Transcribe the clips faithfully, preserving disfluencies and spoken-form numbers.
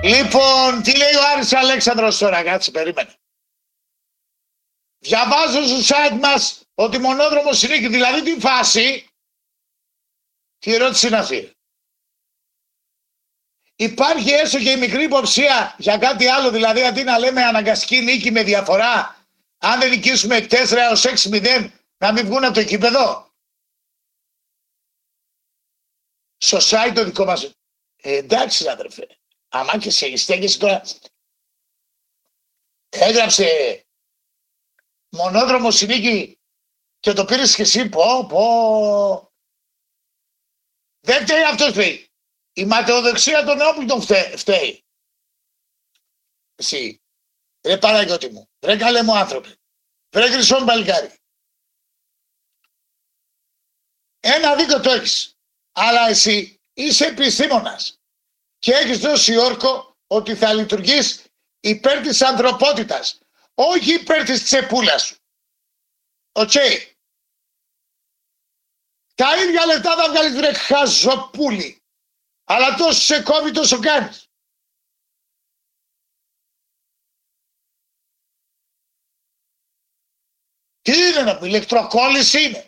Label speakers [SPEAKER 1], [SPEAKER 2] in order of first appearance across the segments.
[SPEAKER 1] Λοιπόν, τι λέει ο Άρης Αλέξανδρος τώρα, κάτσε, περίμενε. Διαβάζω στο site μας ότι μονόδρομος είναι και δηλαδή τη φάση. Τι ερώτηση είναι αυτή? Υπάρχει έστω και η μικρή υποψία για κάτι άλλο, δηλαδή αντί να λέμε αναγκαστική νίκη με διαφορά, αν δεν νικήσουμε τέσσερα έως έξι μηδέν, να μην βγουν από το κήπεδο. Στο site το δικό μας. Ε, εντάξει, αδερφέ. Αμά και σε στέγεσαι τώρα. Έγραψε μονόδρομο συνήκη και το πήρες και εσύ. Πω, πω. Δεν φταίει αυτός, πει. Η ματαιοδοξία των όπλων φταίει. Εσύ. Ρε Παναγιώτη μου. Ρε καλέ μου άνθρωπε. Ρε χρυσόν παλικάρι. Ένα δίκιο το έχεις. Αλλά εσύ είσαι επιστήμονας. Και έχεις δώσει όρκο ότι θα λειτουργείς υπέρ της ανθρωπότητας. Όχι υπέρ της τσεπούλας σου. Οκ. Okay. Τα ίδια λεφτά θα βγάλεις, ρε χαζοπούλη. Αλλά τόσο σε κόβει, τόσο κάνεις. Τι είναι να πει, ηλεκτροκόλληση είναι.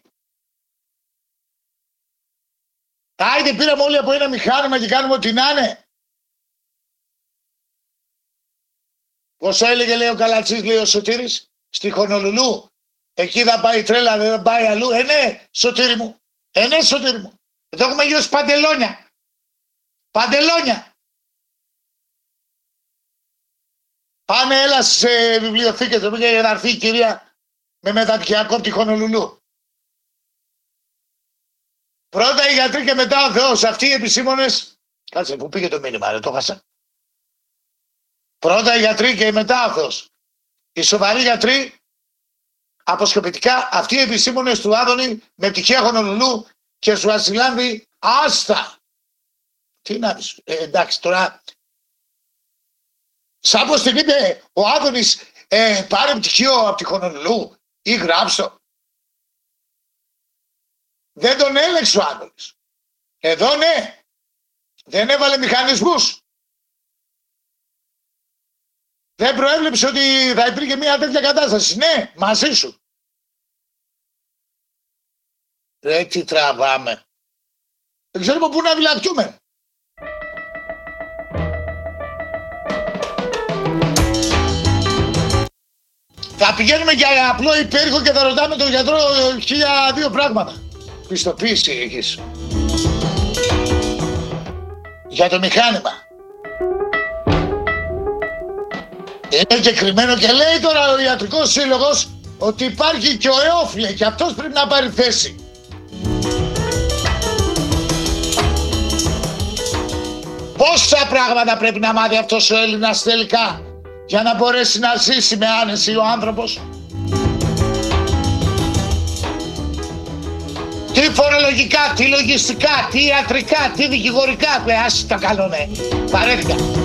[SPEAKER 1] Άιντε πήραμε όλοι από ένα μηχάνημα και κάνουμε ό,τι να είναι. Όσο έλεγε, λέει ο Καλατσής, λέει ο Σωτήρης, στη Χονολουλού, εκεί θα πάει τρέλα, δεν θα πάει αλλού. Ε, ναι, Σωτήρη μου. Ε, ναι, Σωτήρη μου. Εδώ έχουμε γύρω παντελόνια. Παντελόνια. Πάνε, έλα σε βιβλιοθήκες, δεν πήγε να έρθει η κυρία με μεταπτυχιακό από τη Χονολουλού. Πρώτα οι γιατροί και μετά ο Θεός. Αυτοί οι επιστήμονες. Κάτσε, πού πήγε το μήνυμα, ρε, το χάσα. Πρώτα οι γιατροί και μετά ο Θεός. Οι σοβαροί γιατροί, αποσκοπητικά, αυτοί οι επιστήμονες του Άδωνη με πτυχία Χονολουλού και σου Ασυλάνδη, άστα. Τι να πεις, ε, εντάξει, τώρα. Σαν πως την είπε ο Άδωνης, ε, πάρε πτυχίο από τη Χονολουλού ή γράψω. Δεν τον έλεξε ο Άδωνης. Εδώ ναι. Δεν έβαλε μηχανισμούς. Δεν προέβλεψε ότι θα υπήρχε μια τέτοια κατάσταση. Ναι, μαζί σου. Ρε τι τραβάμε. Δεν ξέρουμε πού να βλακτούμε. Θα πηγαίνουμε για απλό υπέρηχο και θα ρωτάμε τον γιατρό χίλια δύο πράγματα. Πιστοποίηση έχεις. Για το μηχάνημα. Είναι και κρυμμένο και λέει τώρα ο ιατρικός σύλλογος ότι υπάρχει και ο ΕΟΦΛΕ και αυτός πρέπει να πάρει θέση. Πόσα πράγματα πρέπει να μάθει αυτός ο Έλληνας τελικά για να μπορέσει να ζήσει με άνεση ο άνθρωπος. Τι φορολογικά, τι λογιστικά, τι ιατρικά, τι δικηγορικά. Ας τα κάνουμε. Παρέθηκα.